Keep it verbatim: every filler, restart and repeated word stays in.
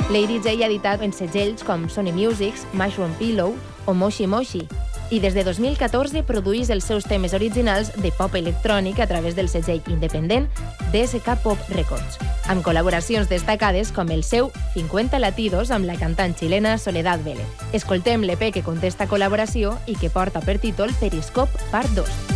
Lady J ha editat en segells com Sony Musics, Mushroom Pillow o Moshi Moshi, i des de dos mil catorze produeix els seus temes originals de pop electrònic a través del segell independent D S K Pop Records, amb col·laboracions destacades com el seu cincuenta latidos amb la cantant xilena Soledad Vélez. Escoltem l'E P que conté esta col·laboració i que porta per títol Periscope Part dos.